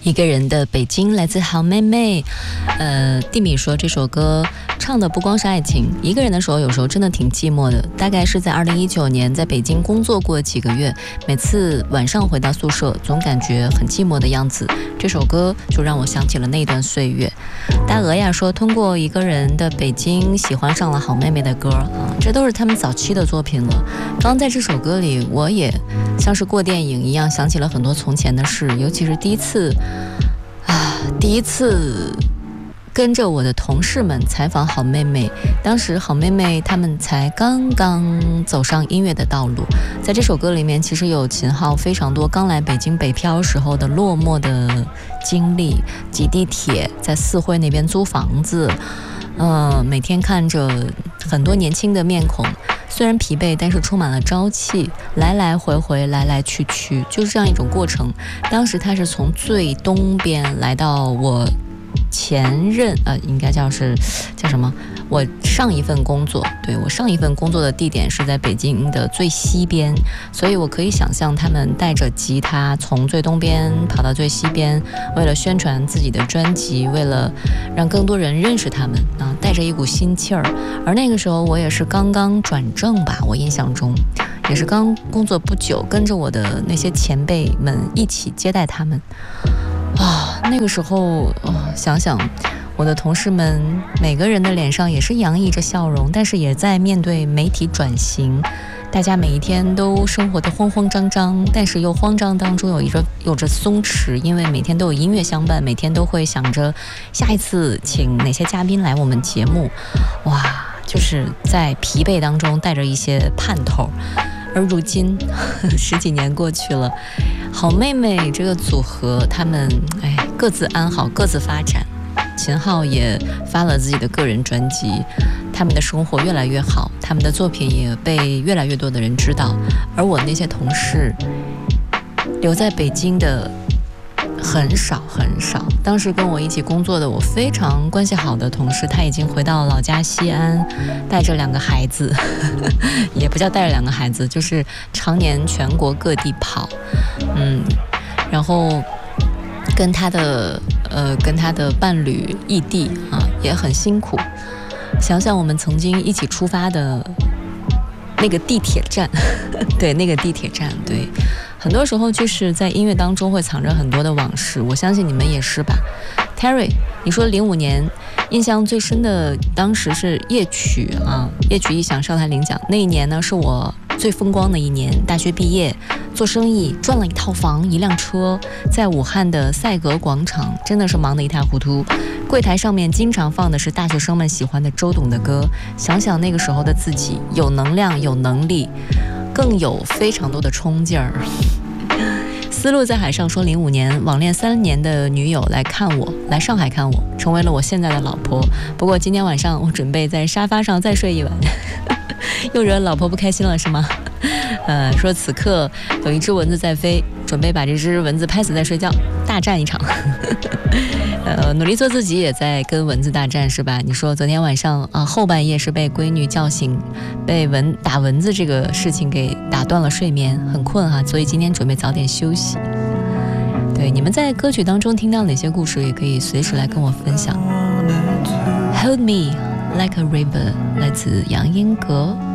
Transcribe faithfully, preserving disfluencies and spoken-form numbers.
一个人的北京来自好妹妹。呃，蒂米说这首歌唱的不光是爱情，一个人的时候有时候真的挺寂寞的。大概是在二零一九年在北京工作过几个月，每次晚上回到宿舍总感觉很寂寞的样子，这首歌就让我想起了那段岁月。大鹅呀说通过一个人的北京喜欢上了好妹妹的歌啊，这都是他们早期的作品了。刚在这首歌里我也像是过电影一样想起了很多从前的事，尤其是第一次啊，第一次跟着我的同事们采访好妹妹，当时好妹妹他们才刚刚走上音乐的道路。在这首歌里面其实有秦昊非常多刚来北京北漂时候的落寞的经历，挤地铁，在四惠那边租房子，呃，每天看着很多年轻的面孔，虽然疲惫但是充满了朝气，来来回回来来去去，就是这样一种过程。当时他是从最东边来到我前任呃，应该叫是叫什么？我上一份工作，对，我上一份工作的地点是在北京的最西边，所以我可以想象他们带着吉他从最东边跑到最西边，为了宣传自己的专辑，为了让更多人认识他们啊，带着一股心气儿。而那个时候我也是刚刚转正吧，我印象中也是刚工作不久，跟着我的那些前辈们一起接待他们。啊，那个时候，哦，想想我的同事们每个人的脸上也是洋溢着笑容，但是也在面对媒体转型，大家每一天都生活得慌慌张张，但是又慌张当中有一个有着松弛，因为每天都有音乐相伴，每天都会想着下一次请哪些嘉宾来我们节目。哇，就是在疲惫当中带着一些盼头。而如今十几年过去了，好妹妹这个组合他们哎各自安好，各自发展。秦昊也发了自己的个人专辑，他们的生活越来越好，他们的作品也被越来越多的人知道。而我那些同事留在北京的很少很少，当时跟我一起工作的我非常关系好的同事，他已经回到老家西安，带着两个孩子也不叫带着两个孩子，就是常年全国各地跑，嗯，然后跟他的呃跟他的伴侣异地啊，也很辛苦。想想我们曾经一起出发的那个地铁站对，那个地铁站，对，很多时候就是在音乐当中会藏着很多的往事，我相信你们也是吧。 Terry 你说零五年印象最深的当时是夜曲啊，夜曲一响上台领奖，那一年呢是我最风光的一年，大学毕业做生意赚了一套房一辆车，在武汉的赛格广场真的是忙得一塌糊涂，柜台上面经常放的是大学生们喜欢的周董的歌，想想那个时候的自己有能量有能力，更有非常多的冲劲儿。丝路在海上说零五年网恋三年的女友来看我，来上海看我，成为了我现在的老婆。不过今天晚上我准备在沙发上再睡一晚又惹老婆不开心了是吗？呃，说此刻有一只蚊子在飞，准备把这只蚊子拍死再睡觉，大战一场呃，努力做自己也在跟蚊子大战是吧？你说昨天晚上啊，后半夜是被闺女叫醒，被蚊打蚊子这个事情给打断了睡眠，很困哈、啊，所以今天准备早点休息。对，你们在歌曲当中听到哪些故事也可以随时来跟我分享。 Hold me like a river 来自杨英格。